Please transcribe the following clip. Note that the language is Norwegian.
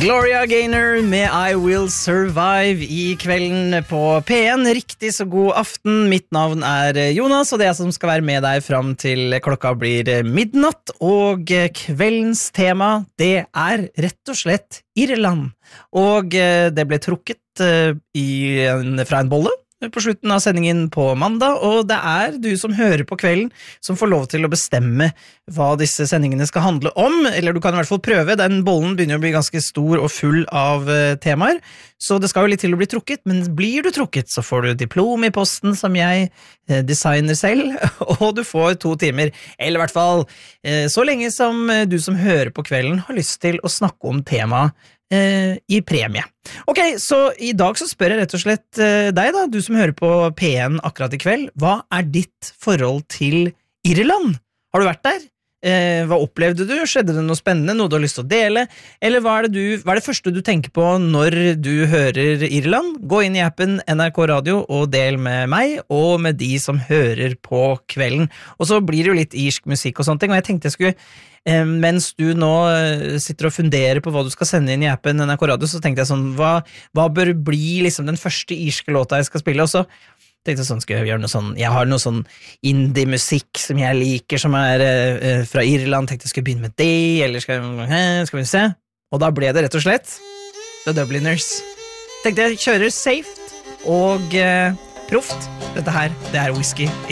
Gloria Gaynor med I Will Survive I kvelden på P1. Riktig så god aften. Mitt navn Jonas, og det jeg som skal være med deg fram til klokka blir midnatt. Og kveldens tema, det rett og slett Irland. Og det ble trukket fra en bolle på slutten av sendingen på mandag, og det du som hører på kvelden som får lov til å bestemme hva disse sendingene skal handle om, eller du kan I hvert fall prøve. Den bollen begynner å bli ganske stor og full av temaer, så det skal jo litt til å bli trukket, men blir du trukket så får du diplom I posten som jeg designer selv, og du får 2 timer, eller I hvert fall så lenge som du som hører på kvelden har lyst til å snakke om temaet I premie. Ok, så I dag så spør jeg rett og slett deg da, du som hører på P1 akkurat I kveld, hva ditt forhold til Irland? Har du vært der? Hva opplevde du? Skjedde det noe spennende, noe du har lyst til å dele? Eller hva det første du tenker på når du hører Irland? Gå inn I appen NRK Radio og del med meg og med de som hører på kvelden. Og så blir det jo litt irsk musikk og sånne ting, og jeg tenkte jeg skulle mens du nå sitter og funderer på hva du skal sende inn I appen NRK Radio, så tenkte jeg sånn, hva bør bli liksom den første irske låta jeg skal spille, og så tenkte jeg sånn, skal jeg gjøre noe sånn, jeg har noe sånn indie-musikk som jeg liker, som fra Irland, tenkte jeg skulle begynne med det, eller skal vi se, og da ble det rett og slett The Dubliners. Tenkte jeg kjører safe og proft, dette her, det whisky